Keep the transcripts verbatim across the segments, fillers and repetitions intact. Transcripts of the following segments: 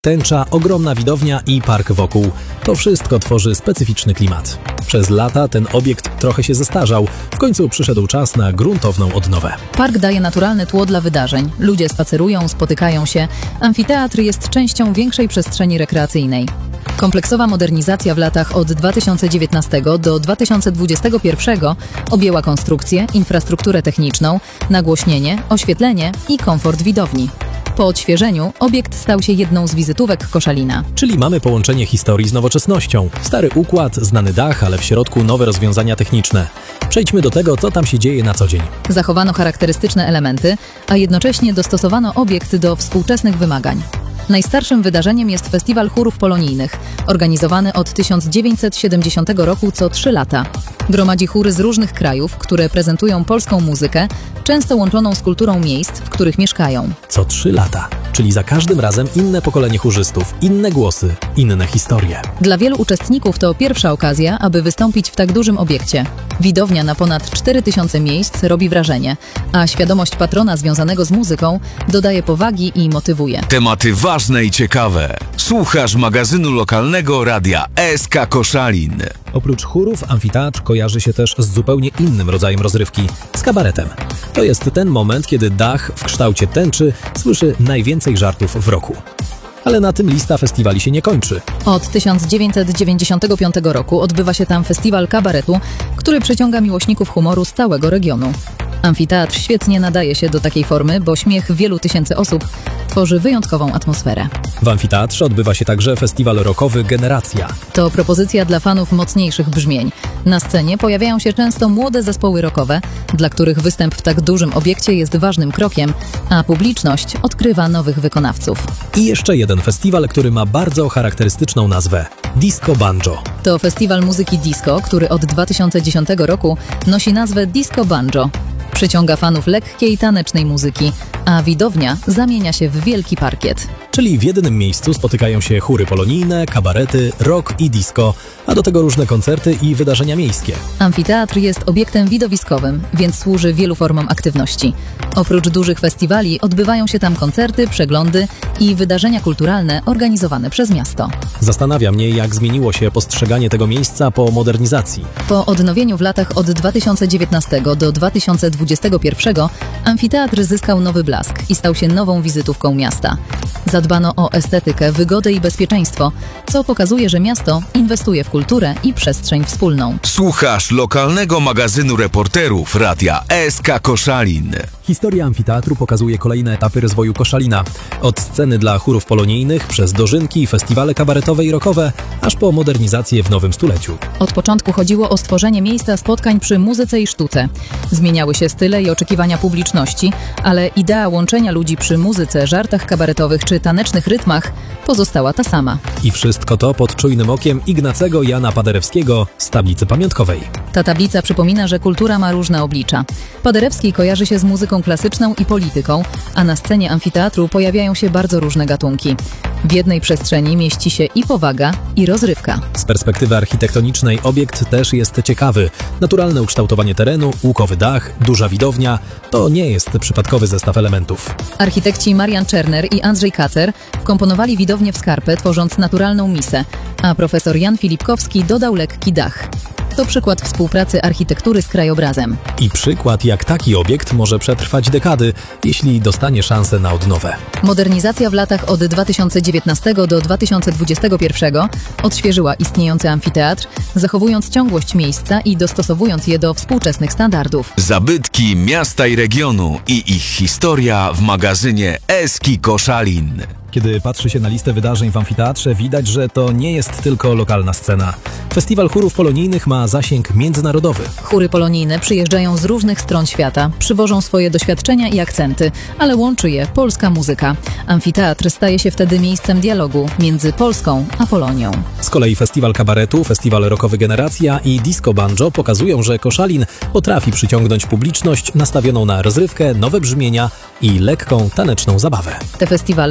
Tęcza, ogromna widownia i park wokół. To wszystko tworzy specyficzny klimat. Przez lata ten obiekt trochę się zestarzał. W końcu przyszedł czas na gruntowną odnowę. Park daje naturalne tło dla wydarzeń. Ludzie spacerują, spotykają się. Amfiteatr jest częścią większej przestrzeni rekreacyjnej. Kompleksowa modernizacja w latach od dwa tysiące dziewiętnastego do dwa tysiące dwudziestego pierwszego objęła konstrukcję, infrastrukturę techniczną, nagłośnienie, oświetlenie i komfort widowni. Po odświeżeniu obiekt stał się jedną z wizytówek Koszalina. Czyli mamy połączenie historii z nowoczesnością. Stary układ, znany dach, ale w środku nowe rozwiązania techniczne. Przejdźmy do tego, co tam się dzieje na co dzień. Zachowano charakterystyczne elementy, a jednocześnie dostosowano obiekt do współczesnych wymagań. Najstarszym wydarzeniem jest Festiwal Chórów Polonijnych, organizowany od tysiąc dziewięćset siedemdziesiątego roku co trzy lata. Gromadzi chóry z różnych krajów, które prezentują polską muzykę, często łączoną z kulturą miejsc, w których mieszkają. Co trzy lata, czyli za każdym razem inne pokolenie chórzystów, inne głosy, inne historie. Dla wielu uczestników to pierwsza okazja, aby wystąpić w tak dużym obiekcie. Widownia na ponad cztery tysiące miejsc robi wrażenie, a świadomość patrona związanego z muzyką dodaje powagi i motywuje. Tematy ważne i ciekawe. Słuchasz magazynu lokalnego radia S K Koszalin. Oprócz chórów, amfiteatr kojarzy się też z zupełnie innym rodzajem rozrywki – z kabaretem. To jest ten moment, kiedy dach w kształcie tęczy słyszy najwięcej żartów w roku. Ale na tym lista festiwali się nie kończy. Od tysiąc dziewięćset dziewięćdziesiątego piątego roku odbywa się tam festiwal kabaretu, który przyciąga miłośników humoru z całego regionu. Amfiteatr świetnie nadaje się do takiej formy, bo śmiech wielu tysięcy osób tworzy wyjątkową atmosferę. W amfiteatrze odbywa się także festiwal rockowy Generacja. To propozycja dla fanów mocniejszych brzmień. Na scenie pojawiają się często młode zespoły rockowe, dla których występ w tak dużym obiekcie jest ważnym krokiem, a publiczność odkrywa nowych wykonawców. I jeszcze jeden festiwal, który ma bardzo charakterystyczną nazwę – Disco Banjo. To festiwal muzyki disco, który od dwa tysiące dziesiątego roku nosi nazwę Disco Banjo. Przyciąga fanów lekkiej, tanecznej muzyki, a widownia zamienia się w wielki parkiet. Czyli w jednym miejscu spotykają się chóry polonijne, kabarety, rock i disco, a do tego różne koncerty i wydarzenia miejskie. Amfiteatr jest obiektem widowiskowym, więc służy wielu formom aktywności. Oprócz dużych festiwali odbywają się tam koncerty, przeglądy i wydarzenia kulturalne organizowane przez miasto. Zastanawia mnie, jak zmieniło się postrzeganie tego miejsca po modernizacji. Po odnowieniu w latach od dwa tysiące dziewiętnastego do dwa tysiące dwudziestego pierwszego amfiteatr zyskał nowy blask i stał się nową wizytówką miasta. Zadbano o estetykę, wygodę i bezpieczeństwo, co pokazuje, że miasto inwestuje w kulturę i przestrzeń wspólną. Słuchasz lokalnego magazynu reporterów radia S K Koszalin. Historia amfiteatru pokazuje kolejne etapy rozwoju Koszalina. Od sceny dla chórów polonijnych, przez dożynki, festiwale kabaretowe i rockowe, aż po modernizację w nowym stuleciu. Od początku chodziło o stworzenie miejsca spotkań przy muzyce i sztuce. Zmieniały się style i oczekiwania publiczności, ale idea łączenia ludzi przy muzyce, żartach kabaretowych czy tanecznych rytmach pozostała ta sama. I wszystko to pod czujnym okiem Ignacego Jana Paderewskiego z tablicy pamiątkowej. Ta tablica przypomina, że kultura ma różne oblicza. Paderewski kojarzy się z muzyką klasyczną i polityką, a na scenie amfiteatru pojawiają się bardzo różne gatunki. W jednej przestrzeni mieści się i powaga, i rozrywka. Z perspektywy architektonicznej obiekt też jest ciekawy. Naturalne ukształtowanie terenu, łukowy dach, duża widownia – to nie jest przypadkowy zestaw elementów. Architekci Marian Czerner i Andrzej Kacer wkomponowali widownię w skarpę, tworząc naturalną misę, a profesor Jan Filipkowski dodał lekki dach. To przykład współpracy architektury z krajobrazem. I przykład, jak taki obiekt może przetrwać dekady, jeśli dostanie szansę na odnowę. Modernizacja w latach od dwa tysiące dziewiętnastego do dwa tysiące dwudziestego pierwszego odświeżyła istniejący amfiteatr, zachowując ciągłość miejsca i dostosowując je do współczesnych standardów. Zabytki miasta i regionu i ich historia w magazynie S K Koszalin. Kiedy patrzy się na listę wydarzeń w amfiteatrze, widać, że to nie jest tylko lokalna scena. Festiwal chórów polonijnych ma zasięg międzynarodowy. Chóry polonijne przyjeżdżają z różnych stron świata, przywożą swoje doświadczenia i akcenty, ale łączy je polska muzyka. Amfiteatr staje się wtedy miejscem dialogu między Polską a Polonią. Z kolei festiwal kabaretu, festiwal rockowy Generacja i Disco Banjo pokazują, że Koszalin potrafi przyciągnąć publiczność nastawioną na rozrywkę, nowe brzmienia i lekką taneczną zabawę. Te festiwale budują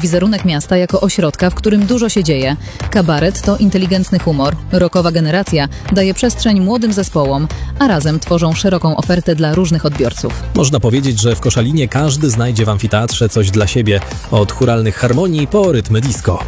wizerunek miasta jako ośrodka, w którym dużo się dzieje. Kabaret to inteligentny humor, rockowa generacja daje przestrzeń młodym zespołom, a razem tworzą szeroką ofertę dla różnych odbiorców. Można powiedzieć, że w Koszalinie każdy znajdzie w amfiteatrze coś dla siebie, od chóralnych harmonii po rytmy disco.